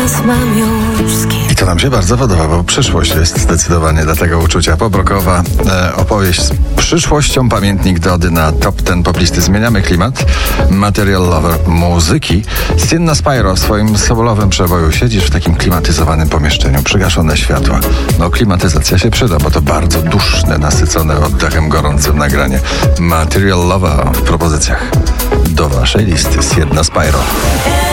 czas mam już z kim. I to nam się bardzo podoba, bo przyszłość jest zdecydowanie dla tego uczucia. Pobrokowa opowieść z przyszłością, pamiętnik do Ody na top 10 poplisty. Zmieniamy klimat. Material Lover muzyki. Sienna Spyro w swoim solowym przeboju. Siedzisz w takim klimatyzowanym pomieszczeniu, przygaszone światła. No klimatyzacja się przyda, bo to bardzo duszne, nasycone oddechem gorącym nagranie. Material Lover w propozycjach do waszej listy. Sienna Spyro.